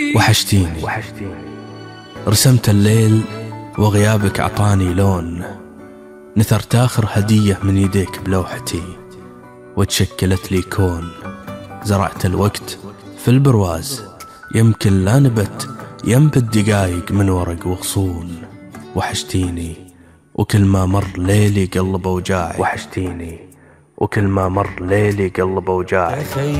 وحشتيني رسمت الليل وغيابك عطاني لون، نثرت آخر هدية من يديك بلوحتي وتشكلت لي كون. زرعت الوقت في البرواز، يمكن لا نبت ينبت دقايق من ورق وغصون. وحشتيني وكل ما مر ليلي قلب أوجاعي، وحشتيني وكل ما مر ليلي قلب أوجاعي.